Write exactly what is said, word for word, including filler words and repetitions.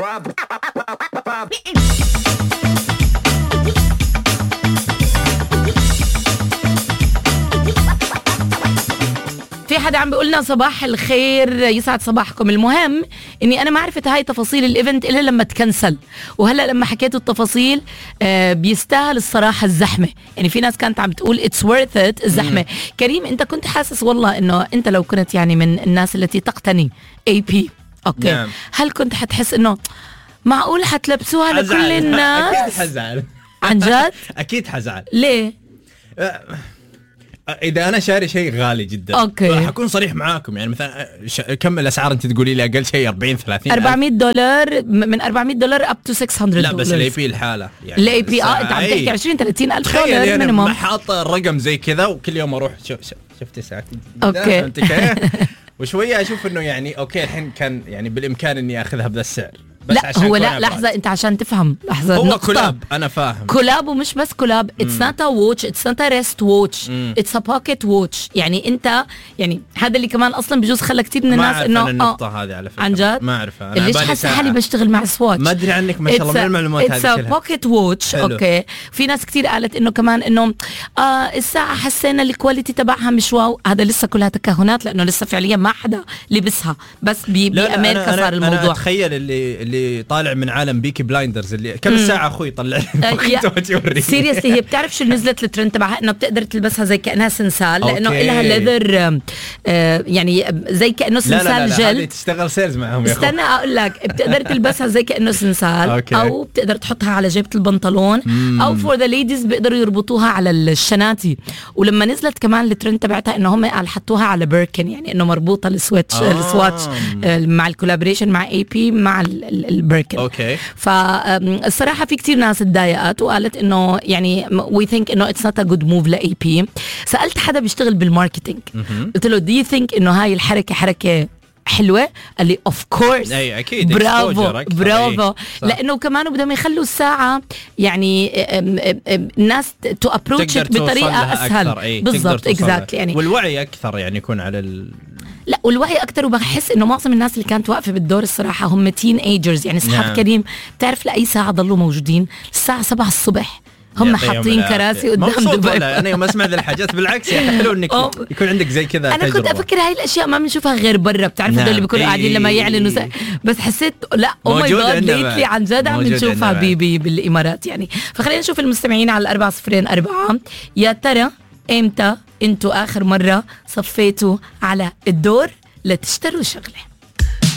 في حدا عم بيقولنا صباح الخير، يسعد صباحكم. المهم اني انا ما عرفت هاي تفاصيل الايفنت الا لما تكنسل، وهلا لما حكيت التفاصيل آه بيستاهل الصراحه الزحمه. يعني في ناس كانت عم بتقول اتس worth it الزحمه. كريم انت كنت حاسس والله انه انت لو كنت يعني من الناس التي تقتني اي بي اوكي نعم. هل كنت حتحس انه معقول حتلبسوها لكل الناس؟ اكيد حزعل. عن جد اكيد حزعل. ليه؟ أه إذا أنا شاري شيء غالي جدا أوكي. حكون صريح معاكم. يعني مثلا ش... كم الأسعار أنت تقولي لي؟ أقل شيء أربعين ثلاثين أربعمية دولار، من أربعمية دولار up to ستمية دولار. لا بس الاي بي الحالة يعني الاي بي اه انت عم تحكي عشرين ثلاثين ألف دولار يعني مينيمم. ما حاط الرقم زي كذا وكل يوم أروح شوف شفت ساعتي أوكي أنت كيف وشوية أشوف إنه يعني أوكي الحين كان يعني بالإمكان إني أخذها بهذا السعر. لا هو لا لحظة انت عشان تفهم لحظة هو نقطة. كولاب انا فاهم كولاب ومش بس كولاب. اتس نوت ا ووتش، اتس نوت ا ريست ووتش، اتس ا بوكيت ووتش. يعني انت يعني هذا اللي كمان اصلا بجوز خلى كثير من الناس انه النقطة آه هذه على فكرة عن جد ما اعرفها. ليش حاسة حالي بشتغل مع سواتش؟ ما ادري عنك ما شاء الله من المعلومات هذه. اتس ا بوكيت ووتش اوكي. في ناس كثير قالت انه كمان انه آه الساعة حسينا الكواليتي تبعها مش واو. هذا لسه كلها تكهنات لانه لسه فعليا ما حدا لبسها، بس بامريكا صار الموضوع. انا اتخيل اللي اللي طالع من عالم بيكي بلايندرز اللي كم ساعة أخوي طلع لي سيريسلي. هي بتعرف شو نزلت الترند تبعها؟ إنه بتقدر تلبسها زي كأنها سنسال، لأنه إلها ليذر آه يعني زي كأنه سنسال. لا لا لا جل. هذه تشتغل سيلز معهم يا أخوي. استنى أقول لك، بتقدر تلبسها زي كأنه سنسال أو بتقدر تحطها على جيبة البنطلون مم. أو فور ذا ليديز بيقدروا يربطوها على الشناتي. ولما نزلت كمان الترند تبعتها إنه هم قال حطوها على بيركن، يعني إنه مربوطة السويتش آه. السواتش آه مع الكولابريشن مع اي بي مع البيركن. اوكي. فالصراحه في كتير ناس اتضايقت وقالت انه يعني وي ثينك انه اتس نوت ا جود موف لاي بي. سالت حدا بيشتغل بالماركتينج قلت له دو يو ثينك انه هاي الحركه حركه حلوه؟ قال لي اوف كورس. اي اكيد برافو برافو. لانه كمان بدهم يخلوا الساعه يعني الناس تو ابروتش بطريقه اسهل. بالضبط اكزاكتلي. يعني والوعي اكثر يعني يكون على ال... لا والوعي اكثر. وبحس انه معظم الناس اللي كانت واقفه بالدور الصراحه هم تين ايجرز. يعني اصحاب نعم. كريم بتعرف لاي ساعه ضلوا موجودين؟ الساعه سبعة الصبح هم حاطين كراسي قدام دبي. انا يوم اسمع ذي الحاجات بالعكس يعني حلو انك يكون عندك زي كذا انا تجربة. كنت افكر هاي الاشياء ما بنشوفها غير برا. بتعرف نعم. اللي بيكونوا قاعدين لما يعلنوا سا... بس حسيت لا او ماي جاد ليتلي عن جد عم نشوفها بي بي بالامارات. يعني فخلينا نشوف المستمعين على الأربعة صفرين أربعة. يا ترى امتى انتوا اخر مره صفيتوا على الدور لتشتروا شغله؟